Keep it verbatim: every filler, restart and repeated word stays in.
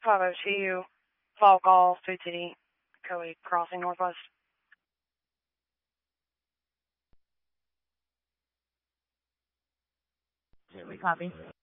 five oh two, Fall Call, Food City, Coe Crossing, Northwest. We copy.